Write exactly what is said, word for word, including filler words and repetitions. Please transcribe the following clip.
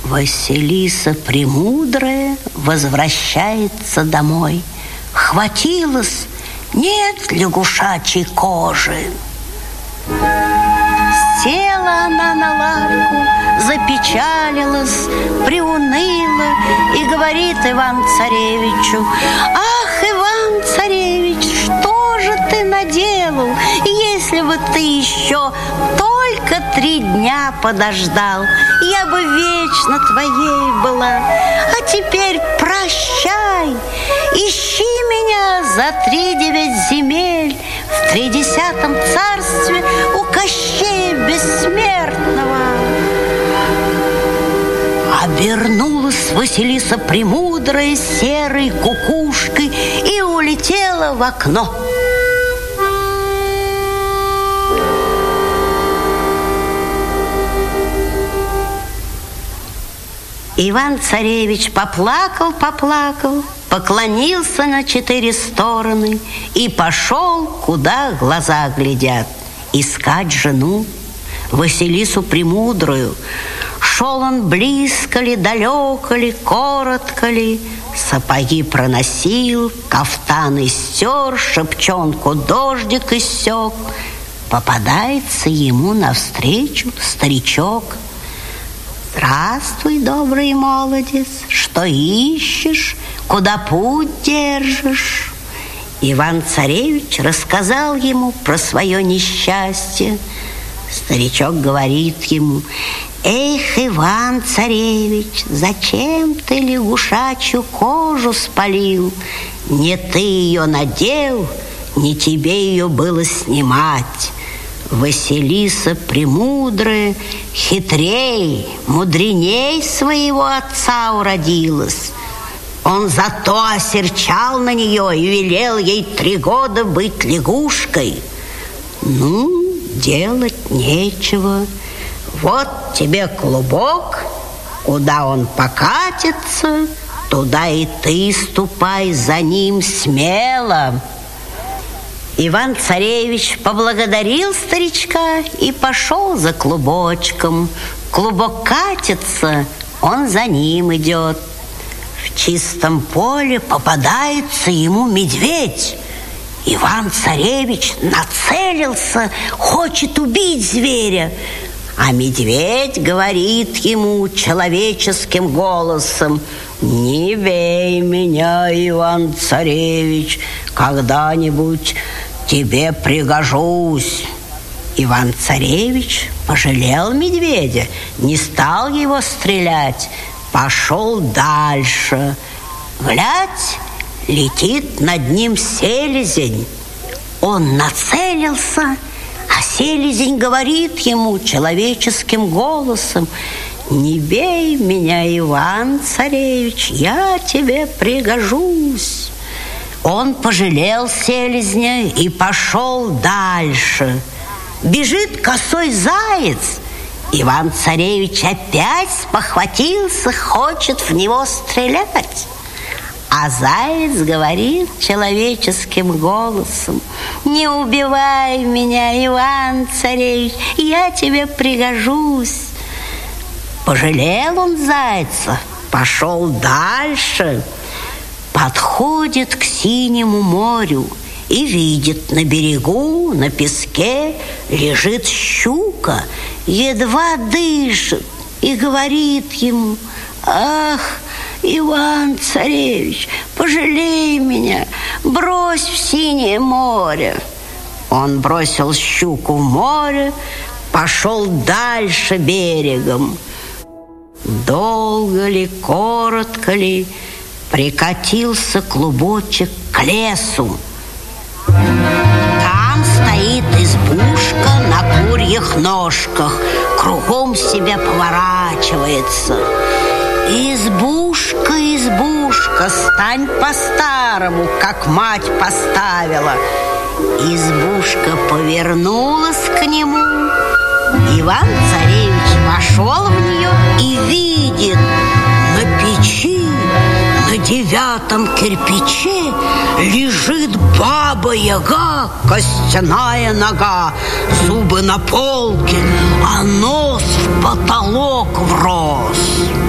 Василиса Премудрая возвращается домой. Хватилась, нет лягушачьей кожи. Села она на лавку, запечалилась, приуныла и говорит Иван-Царевичу: «Ах, Иван-Царевич, что же ты наделал? Если бы ты еще только три дня подождал, я бы вечно твоей была. А теперь прощай, ищи меня за тридевять земель в тридесятом царстве у Кощея Бессмертного». Обернулась Василиса Премудрая серой кукушкой и улетела в окно. Иван-Царевич поплакал-поплакал, поклонился на четыре стороны и пошел, куда глаза глядят, искать жену, Василису Премудрую. Шел он близко ли, далеко ли, коротко ли, сапоги проносил, кафтан истер, шапчонку дождик иссек. Попадается ему навстречу старичок. «Здравствуй, добрый молодец, что ищешь, куда путь держишь?» Иван-Царевич рассказал ему про свое несчастье. Старичок говорит ему: «Эх, Иван-Царевич, зачем ты лягушачью кожу спалил? Не ты ее надел, не тебе ее было снимать. Василиса Премудрая хитрей, мудреней своего отца уродилась. Он зато осерчал на нее и велел ей три года быть лягушкой. Ну, делать нечего. Вот тебе клубок, куда он покатится, туда и ты ступай за ним смело». Иван-Царевич поблагодарил старичка и пошел за клубочком. Клубок катится, он за ним идет. В чистом поле попадается ему медведь. Иван-Царевич нацелился, хочет убить зверя, а медведь говорит ему человеческим голосом: «Не бей меня, Иван-Царевич, когда-нибудь тебе пригожусь». Иван-Царевич пожалел медведя, не стал его стрелять, пошел дальше. Глядь, летит над ним селезень. Он нацелился, а селезень говорит ему человеческим голосом: «Не бей меня, Иван-Царевич, я тебе пригожусь». Он пожалел селезня и пошел дальше. Бежит косой заяц. Иван-Царевич опять спохватился, хочет в него стрелять. А заяц говорит человеческим голосом: «Не убивай меня, Иван-Царевич, я тебе пригожусь». Пожалел он зайца, пошел дальше. Подходит к синему морю и видит, на берегу, на песке лежит щука, едва дышит, и говорит ему: «Ах, Иван-Царевич, пожалей меня, брось в синее море». Он бросил щуку в море, пошел дальше берегом. Долго ли, коротко ли, прикатился клубочек к лесу. Там стоит избушка на курьих ножках, кругом себя поворачивается. «Избушка, избушка, стань по-старому, как мать поставила». Избушка повернулась к нему. Иван-Царевич вошел в нее и видит: на печи, на девятом кирпиче лежит баба-яга, костяная нога, зубы на полке, а нос в потолок врос.